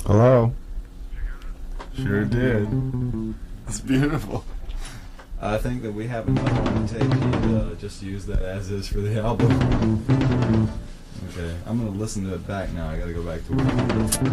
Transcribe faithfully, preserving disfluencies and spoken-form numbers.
Hello? Sure did. It's beautiful. I think that we have enough on the tape to uh, just use that as is for the album. Okay, I'm gonna listen to it back now. I gotta go back to work.